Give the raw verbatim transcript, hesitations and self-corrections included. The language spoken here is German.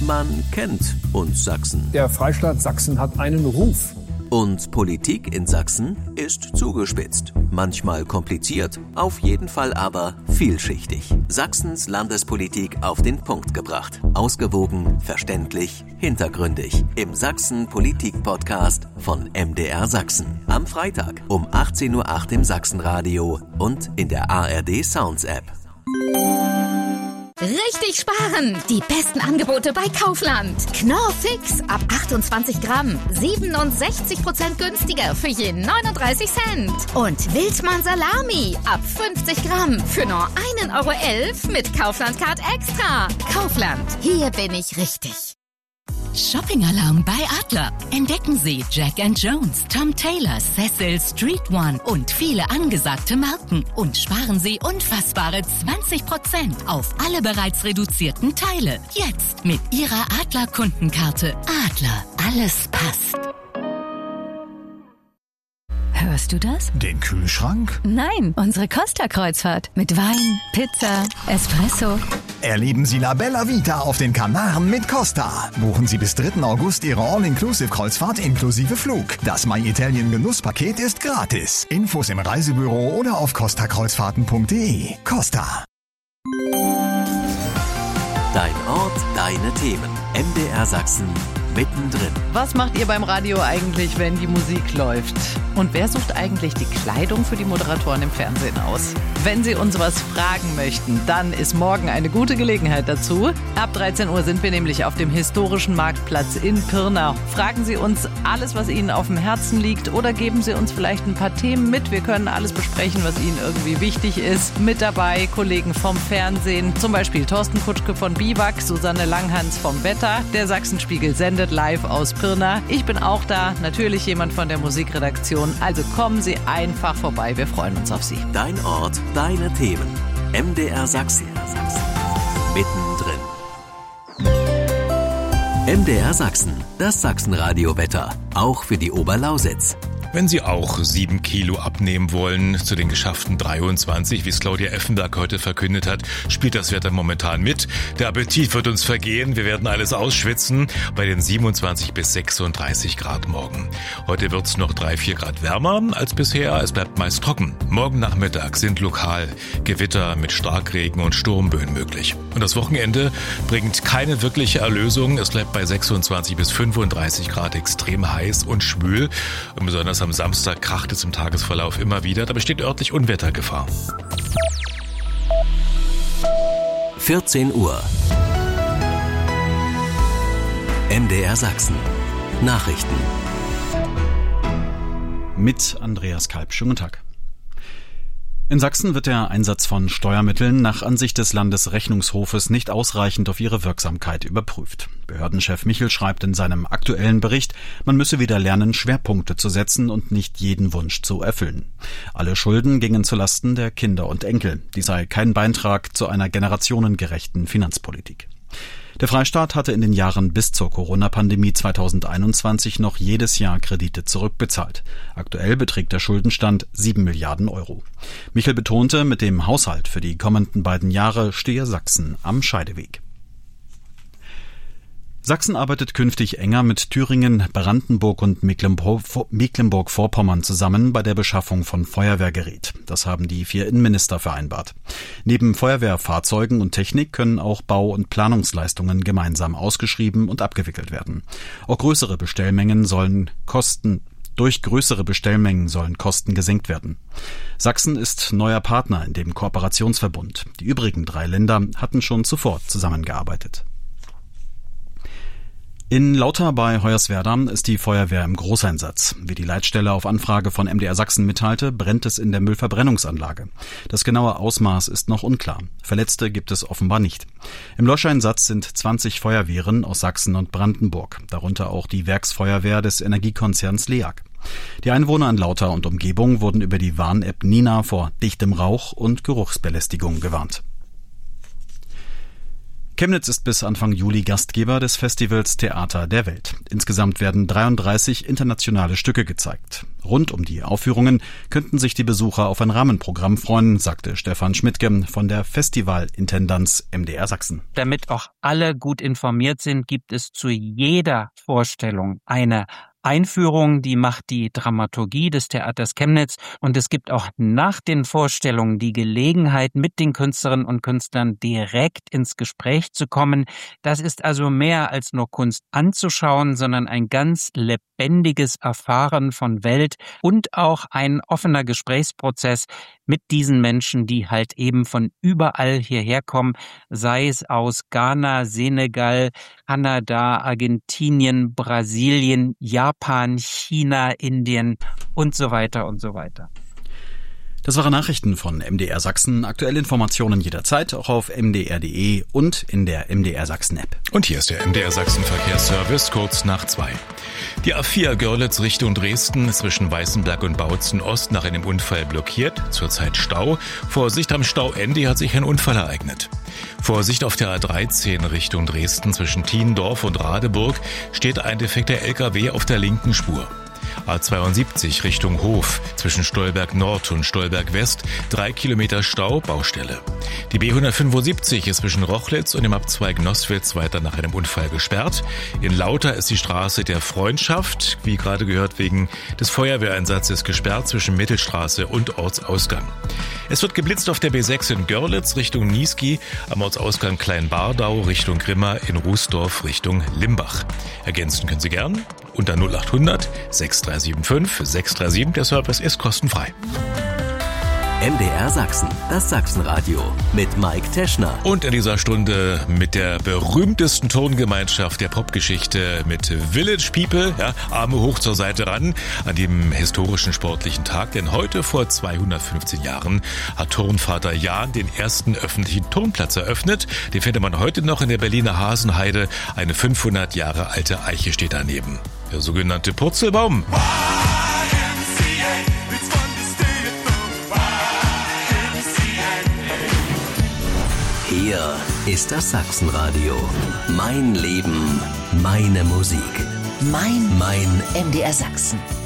Man kennt uns Sachsen. Der Freistaat Sachsen hat einen Ruf. Und Politik in Sachsen ist zugespitzt. Manchmal kompliziert, auf jeden Fall aber vielschichtig. Sachsens Landespolitik auf den Punkt gebracht. Ausgewogen, verständlich, hintergründig. Im Sachsen-Politik-Podcast von M D R Sachsen. Am Freitag um achtzehn Uhr acht im Sachsenradio und in der A R D Sounds App. Richtig sparen! Die besten Angebote bei Kaufland. Knorr Fix ab achtundzwanzig Gramm. siebenundsechzig Prozent günstiger für je neununddreißig Cent. Und Wildmann Salami ab fünfzig Gramm für nur ein Euro elf mit Kaufland Card Extra. Kaufland, hier bin ich richtig. Shopping-Alarm bei Adler. Entdecken Sie Jack and Jones, Tom Taylor, Cecil, Street One und viele angesagte Marken. Und sparen Sie unfassbare zwanzig Prozent auf alle bereits reduzierten Teile. Jetzt mit Ihrer Adler-Kundenkarte. Adler, alles passt. Hörst du das? Den Kühlschrank? Nein, unsere Costa-Kreuzfahrt. Mit Wein, Pizza, Espresso. Erleben Sie La Bella Vita auf den Kanaren mit Costa. Buchen Sie bis dritten August Ihre All-Inclusive-Kreuzfahrt inklusive Flug. Das My Italien Genusspaket ist gratis. Infos im Reisebüro oder auf costa kreuzfahrten punkt de. Costa. Dein Ort, deine Themen. M D R Sachsen. Mittendrin. Was macht ihr beim Radio eigentlich, wenn die Musik läuft? Und wer sucht eigentlich die Kleidung für die Moderatoren im Fernsehen aus? Wenn Sie uns was fragen möchten, dann ist morgen eine gute Gelegenheit dazu. Ab dreizehn Uhr sind wir nämlich auf dem historischen Marktplatz in Pirna. Fragen Sie uns alles, was Ihnen auf dem Herzen liegt, oder geben Sie uns vielleicht ein paar Themen mit. Wir können alles besprechen, was Ihnen irgendwie wichtig ist. Mit dabei Kollegen vom Fernsehen, zum Beispiel Thorsten Kutschke von Biwak, Susanne Langhans vom Wetter, der Sachsenspiegel sendet live aus Pirna. Ich bin auch da, natürlich jemand von der Musikredaktion. Also kommen Sie einfach vorbei, wir freuen uns auf Sie. Dein Ort, deine Themen. M D R Sachsen. Mittendrin. M D R Sachsen, das Sachsenradio-Wetter. Auch für die Oberlausitz. Wenn Sie auch sieben Kilo abnehmen wollen, zu den geschafften dreiundzwanzig, wie es Claudia Effenberg heute verkündet hat, spielt das Wetter momentan mit. Der Appetit wird uns vergehen, wir werden alles ausschwitzen bei den siebenundzwanzig bis sechsunddreißig Grad morgen. Heute wird es noch drei, vier Grad wärmer als bisher, es bleibt meist trocken. Morgen Nachmittag sind lokal Gewitter mit Starkregen und Sturmböen möglich. Und das Wochenende bringt keine wirkliche Erlösung, es bleibt bei sechsundzwanzig bis fünfunddreißig Grad extrem heiß und schwül und besonders am Samstag kracht es im Tagesverlauf immer wieder, da besteht örtlich Unwettergefahr. vierzehn Uhr. M D R Sachsen. Nachrichten. Mit Andreas Kalb. Schönen Tag. In Sachsen wird der Einsatz von Steuermitteln nach Ansicht des Landesrechnungshofes nicht ausreichend auf ihre Wirksamkeit überprüft. Behördenchef Michel schreibt in seinem aktuellen Bericht, man müsse wieder lernen, Schwerpunkte zu setzen und nicht jeden Wunsch zu erfüllen. Alle Schulden gingen zulasten der Kinder und Enkel. Dies sei kein Beitrag zu einer generationengerechten Finanzpolitik. Der Freistaat hatte in den Jahren bis zur Corona-Pandemie zweitausendeinundzwanzig noch jedes Jahr Kredite zurückbezahlt. Aktuell beträgt der Schuldenstand sieben Milliarden Euro. Michel betonte, mit dem Haushalt für die kommenden beiden Jahre stehe Sachsen am Scheideweg. Sachsen arbeitet künftig enger mit Thüringen, Brandenburg und Mecklenburg-Vorpommern zusammen bei der Beschaffung von Feuerwehrgerät. Das haben die vier Innenminister vereinbart. Neben Feuerwehrfahrzeugen und Technik können auch Bau- und Planungsleistungen gemeinsam ausgeschrieben und abgewickelt werden. Auch größere Bestellmengen sollen Kosten Durch größere Bestellmengen sollen Kosten gesenkt werden. Sachsen ist neuer Partner in dem Kooperationsverbund. Die übrigen drei Länder hatten schon zuvor zusammengearbeitet. In Lauter bei Hoyerswerda ist die Feuerwehr im Großeinsatz. Wie die Leitstelle auf Anfrage von M D R Sachsen mitteilte, brennt es in der Müllverbrennungsanlage. Das genaue Ausmaß ist noch unklar. Verletzte gibt es offenbar nicht. Im Löscheinsatz sind zwanzig Feuerwehren aus Sachsen und Brandenburg, darunter auch die Werksfeuerwehr des Energiekonzerns LEAG. Die Einwohner an Lauter und Umgebung wurden über die Warn-App Nina vor dichtem Rauch und Geruchsbelästigung gewarnt. Chemnitz ist bis Anfang Juli Gastgeber des Festivals Theater der Welt. Insgesamt werden dreiunddreißig internationale Stücke gezeigt. Rund um die Aufführungen könnten sich die Besucher auf ein Rahmenprogramm freuen, sagte Stefan Schmidtke von der Festivalintendanz M D R Sachsen. Damit auch alle gut informiert sind, gibt es zu jeder Vorstellung eine Einführung, die macht die Dramaturgie des Theaters Chemnitz, und es gibt auch nach den Vorstellungen die Gelegenheit, mit den Künstlerinnen und Künstlern direkt ins Gespräch zu kommen. Das ist also mehr als nur Kunst anzuschauen, sondern ein ganz lebendiges Erfahren von Welt und auch ein offener Gesprächsprozess mit diesen Menschen, die halt eben von überall hierher kommen, sei es aus Ghana, Senegal, Kanada, Argentinien, Brasilien, Japan, China, Indien und so weiter und so weiter. Das waren Nachrichten von M D R Sachsen. Aktuelle Informationen jederzeit auch auf m d r punkt d e und in der M D R Sachsen App. Und hier ist der M D R Sachsen Verkehrsservice kurz nach zwei. Die A vier Görlitz Richtung Dresden zwischen Weißenberg und Bautzen Ost nach einem Unfall blockiert. Zurzeit Stau. Vorsicht am Stauende hat sich ein Unfall ereignet. Vorsicht auf der A dreizehn Richtung Dresden zwischen Thiendorf und Radeburg steht ein defekter L K W auf der linken Spur. A zweiundsiebzig Richtung Hof zwischen Stolberg Nord und Stolberg West, drei Kilometer Stau, Baustelle. Die B hundertfünfundsiebzig ist zwischen Rochlitz und dem Abzweig Noswitz weiter nach einem Unfall gesperrt. In Lauter ist die Straße der Freundschaft, wie gerade gehört, wegen des Feuerwehreinsatzes gesperrt zwischen Mittelstraße und Ortsausgang. Es wird geblitzt auf der B sechs in Görlitz Richtung Niesky, am Ortsausgang Kleinbardau Richtung Grimma, in Rußdorf Richtung Limbach. Ergänzen können Sie gern unter null acht hundert sechs drei sieben fünf sechs drei sieben. Der Service ist kostenfrei. M D R Sachsen, das Sachsenradio mit Mike Teschner. Und in dieser Stunde mit der berühmtesten Tongemeinschaft der Popgeschichte, mit Village People, ja, Arme hoch zur Seite ran, an dem historischen sportlichen Tag. Denn heute vor zweihundertfünfzehn Jahren hat Turnvater Jan den ersten öffentlichen Turnplatz eröffnet. Den findet man heute noch in der Berliner Hasenheide. Eine fünfhundert Jahre alte Eiche steht daneben. Der sogenannte Purzelbaum. Hier ist das Sachsenradio. Mein Leben, meine Musik. Mein Mein M D R Sachsen.